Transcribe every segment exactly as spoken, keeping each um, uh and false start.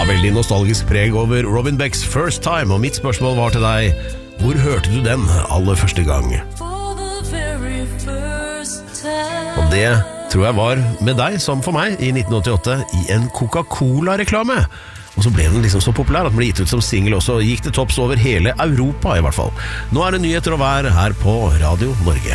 veldig nostalgisk preg over Robin Beck's First Time, og mitt spørsmål var til deg: hvor hørte du den aller første gang? Og det tror jeg var med deg som for meg i nitten åttiåtte i en Coca-Cola-reklame. Og så ble den liksom så populær at den ble gitt ut som single også. Gikk det topps over hele Europa i hvert fall. Nå er det nyheter å være her på Radio Norge.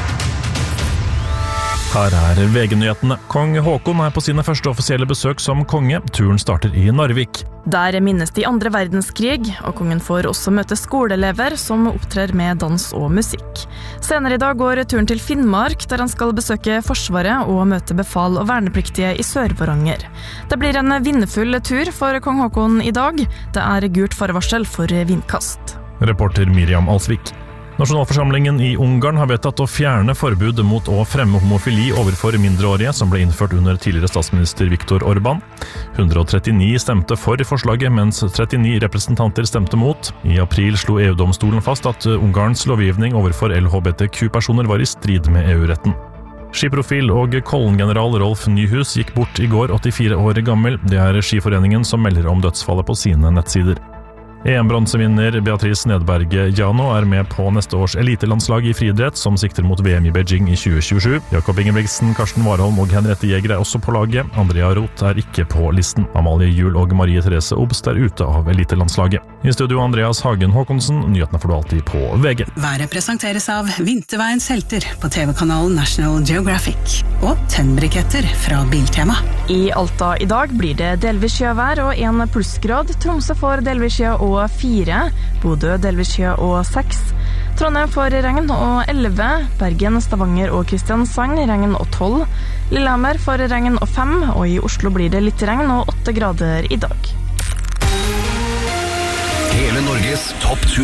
Her er V G-nyhetene. Kong Håkon er på sine første offisielle besøk som konge. Turen starter i Narvik. Der minnes de andre verdenskrig, og kongen får også møte skoleelever som opptrer med dans og musikk. Senere i dag går turen til Finnmark, der han skal besøke Forsvaret og møte befal og vernepliktige i Sør-Varanger. Det blir en vindfull tur for kong Håkon i dag. Det er gult farevarsel for vindkast. Reporter Miriam Alsvik. Nasjonalforsamlingen i Ungarn har vedtatt å fjerne forbudet mot å fremme homofili overfor mindreårige som ble innført under tidligere statsminister Viktor Orbán. hundre og trettini stemte for forslaget, mens trettini representanter stemte mot. I april slo E U-domstolen fast at Ungarns lovgivning overfor L H B T Q-personer var i strid med E U-retten. Skiprofil og Kollen-general Rolf Nyhus gikk bort i går, åttifire år gammel. Det er Skiforeningen som melder om dødsfallet på sine nettsider. E M-bronsevinner Beatrice Nedberge Jano er med på neste års elitelandslag i friidrett, som sikter mot V M i Beijing i tjue tjuesju. Jakob Ingebrigtsen, Karsten Warholm og Henriette Jæger er også på laget. Andrea Roth er ikke på listen. Amalie Juel og Marie Therese Obst er ute av elitelandslaget. I studio Andreas Hagen Håkonsen, nyhetene får du alltid på V G. Været presenteres av Vinterveiens helter på T V-kanalen National Geographic og tennbriketter fra Biltema. I Alta i dag blir det delvis sjøvær og en plussgrad. Tromsø får delvis sjø og fire, Bodø delvis sjø og seks, Trondheim får regn og elleve, Bergen, Stavanger og Kristiansand regn og tolv, Lillehammer får regn og fem, og i Oslo blir det litt regn og åtte grader i dag. Hele Norges topp